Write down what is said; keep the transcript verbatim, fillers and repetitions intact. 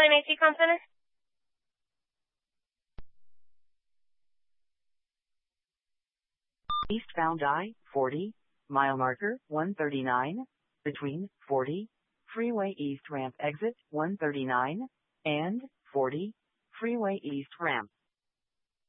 calling A T Com Center. Eastbound I forty, mile marker one thirty-nine, between forty, Freeway East Ramp exit one thirty-nine, and forty, Freeway East Ramp.